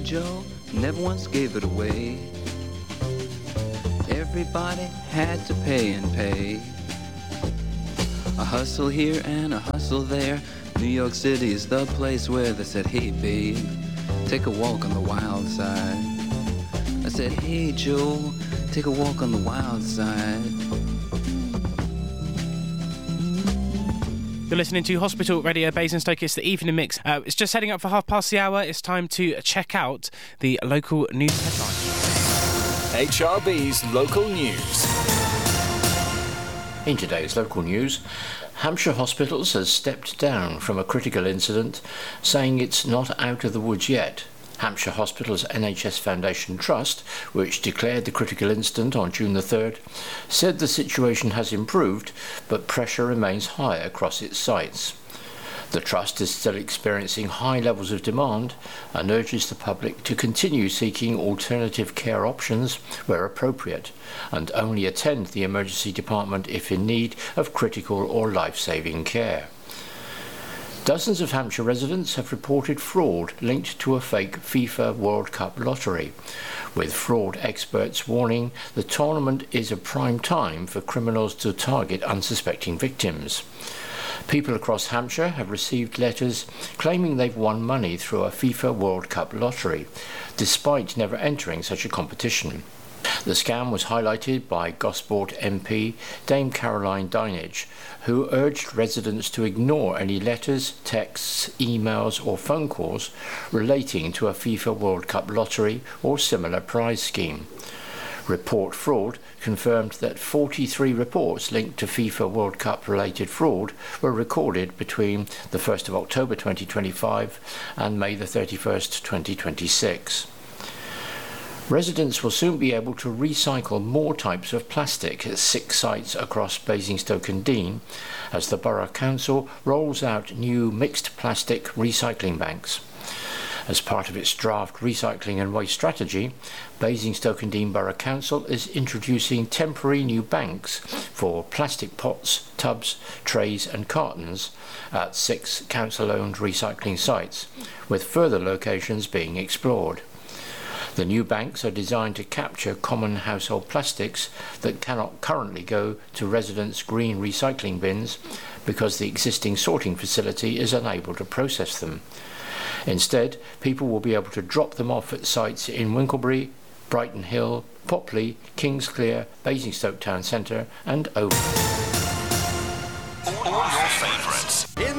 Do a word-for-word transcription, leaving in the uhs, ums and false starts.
Joe never once gave it away. Everybody had to pay and pay. A hustle here and a hustle there. New York City is the place where they said, hey babe, take a walk on the wild side. I said, hey Joe, take a walk on the wild side. You're listening to Hospital Radio Basingstoke. It's the evening mix. Uh, it's just heading up for half past the hour. It's time to check out the local news headlines. H R B's local news. In today's local news, Hampshire Hospitals has stepped down from a critical incident, saying it's not out of the woods yet. Hampshire Hospitals N H S Foundation Trust, which declared the critical incident on June the third, said the situation has improved, but pressure remains high across its sites. The Trust is still experiencing high levels of demand and urges the public to continue seeking alternative care options where appropriate and only attend the emergency department if in need of critical or life-saving care. Dozens of Hampshire residents have reported fraud linked to a fake FIFA World Cup lottery, with fraud experts warning the tournament is a prime time for criminals to target unsuspecting victims. People across Hampshire have received letters claiming they've won money through a FIFA World Cup lottery, despite never entering such a competition. The scam was highlighted by Gosport M P Dame Caroline Dinenage, who urged residents to ignore any letters, texts, emails or phone calls relating to a FIFA World Cup lottery or similar prize scheme. Report Fraud confirmed that forty-three reports linked to FIFA World Cup related fraud were recorded between the first of October twenty twenty-five and May the thirty-first, twenty twenty-six. Residents will soon be able to recycle more types of plastic at six sites across Basingstoke and Deane as the Borough Council rolls out new mixed plastic recycling banks. As part of its draft recycling and waste strategy, Basingstoke and Deane Borough Council is introducing temporary new banks for plastic pots, tubs, trays and cartons at six council-owned recycling sites, with further locations being explored. The new banks are designed to capture common household plastics that cannot currently go to residents' green recycling bins because the existing sorting facility is unable to process them. Instead, people will be able to drop them off at sites in Winklebury, Brighton Hill, Popley, Kingsclear, Basingstoke Town Centre and Oval.